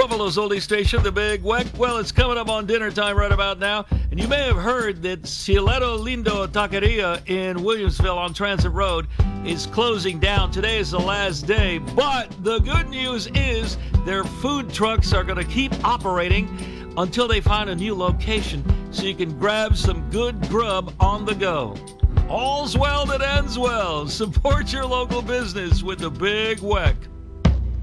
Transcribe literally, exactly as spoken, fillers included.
Buffalo's oldie station, the Big Weck. Well, it's coming up on dinner time right about now. And you may have heard that Cielito Lindo Taqueria in Williamsville on Transit Road is closing down. Today is the last day. But the good news is their food trucks are going to keep operating until they find a new location so you can grab some good grub on the go. All's well that ends well. Support your local business with the Big Weck.